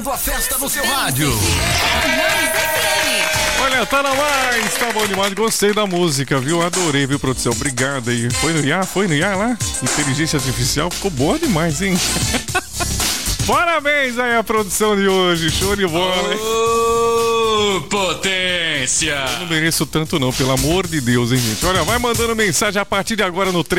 A festa no seu rádio. Olha, tá na mais, tá bom demais. Gostei da música, viu? Adorei, viu, produção? Obrigado aí. Foi no IA lá? Inteligência artificial ficou boa demais, hein? Parabéns aí a produção de hoje, show de bola, hein? Potência! Eu não mereço tanto não, pelo amor de Deus, hein, gente? Olha, vai mandando mensagem a partir de agora no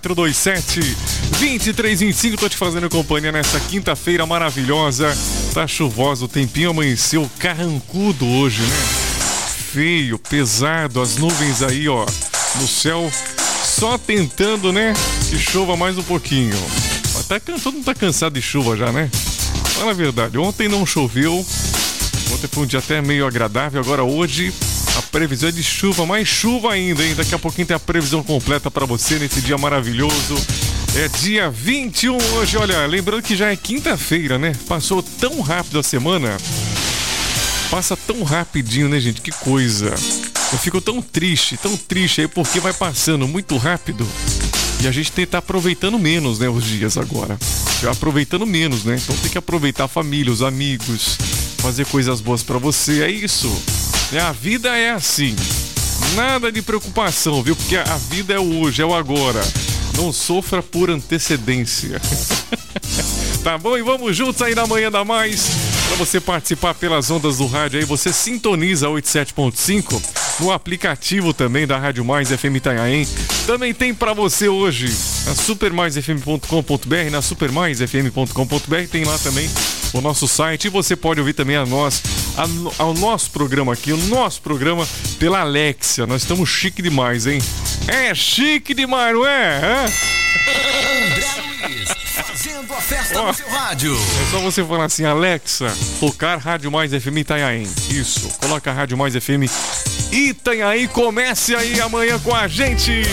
3427-2325. Tô te fazendo companhia nessa quinta-feira maravilhosa. Tá chuvosa, o tempinho amanheceu carrancudo hoje, né? Feio, pesado, as nuvens aí, ó, no céu, só tentando, né, que chova mais um pouquinho. Todo mundo tá cansado de chuva já, né? Fala a verdade, ontem não choveu, ontem foi um dia até meio agradável, agora hoje a previsão é de chuva, mais chuva ainda, hein? Daqui a pouquinho tem a previsão completa pra você nesse dia maravilhoso. É dia 21 hoje, olha, lembrando que já é quinta-feira, né? Passou tão rápido a semana. Passa tão rapidinho, né, gente? Que coisa. Eu fico tão triste aí, porque vai passando muito rápido. E a gente tá aproveitando menos, né, os dias agora. Já aproveitando menos, né? Então tem que aproveitar a família, os amigos, fazer coisas boas pra você, é isso. A vida é assim. Nada de preocupação, viu? Porque a vida é o hoje, é o agora. Não sofra por antecedência. Tá bom? E vamos juntos aí na Manhã da Mais. Para você participar pelas ondas do rádio aí, você sintoniza 87.5 no aplicativo também da Rádio Mais FM Itanhaém. Também tem para você hoje na supermaisfm.com.br, na supermaisfm.com.br, tem lá também o nosso site, e você pode ouvir também ao nosso programa aqui, o nosso programa pela Alexia. Nós estamos chique demais, hein? É chique demais, não é? André Luiz, fazendo a festa no seu rádio. É só você falar assim, Alexa, tocar Rádio Mais FM Itanhaém. Isso, coloca a Rádio Mais FM Itanhaém, comece aí amanhã com a gente.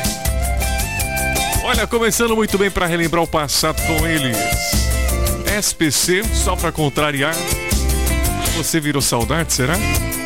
Olha, começando muito bem para relembrar o passado com eles. SPC, só para contrariar. Você virou saudade, será?